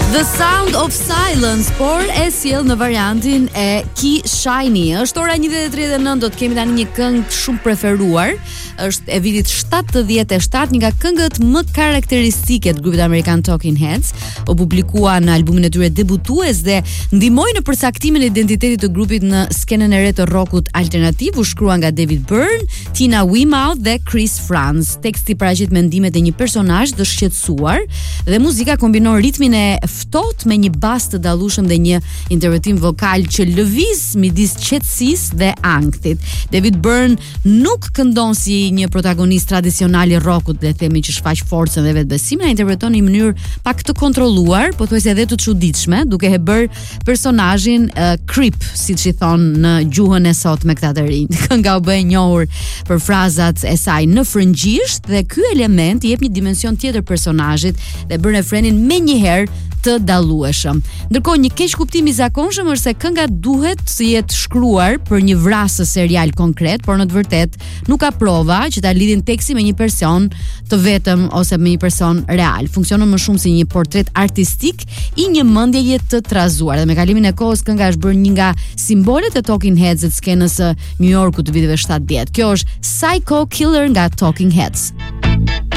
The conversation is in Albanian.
The Sound of Silence, por e sjell në variantin e Key Shiny. Është ora 1:39, do të kemi tani një këngë shumë preferuar. Është e vitit 77, një nga këngët më karakteristike të grupit amerikan Talking Heads. U publikua në albumin e tyre debutues dhe ndihmoi në përcaktimin e identitetit të grupit në skenën e re të rockut alternativ. U shkrua nga David Byrne, Tina Weymouth dhe Chris Frantz. Teksti paraqit mendimet e një personazh të shqetësuar dhe muzika kombinon ritmin e ftohtë me një bas të dallueshëm dhe një interpretim vokal që lëviz midis qetësisë dhe ankthit. David Byrne nuk këndon si një protagonist tradicional i rockut, le të themi, që shfaq forcën dhe vetbesimin, ai interpreton në një mënyrë pak të kontrolluar, pothuajse edhe të çuditshme, duke e bërë personazhin creep, siç i thon në gjuhën e sot me këta të rinj. Kënga u bë e njohur për frazat e saj në frëngjisht dhe ky element i jep një dimension tjetër personazhit dhe bën refrenin menjëherë të dallueshëm. Ndërkohë një keq kuptim i zakonshëm është se kënga duhet të jetë shkruar për një vrasës serial konkret, por në të vërtetë nuk ka prova që ta lidhin tekstin me një person të vetëm ose me një person real. Funksionon më shumë si një portret artistik i një mendjeje të trazuar. Dhe me kalimin e kohës kënga është bërë një nga simbolet e Talking Heads të skenës së New Yorkut të viteve 70. Kjo është Psycho Killer nga Talking Heads.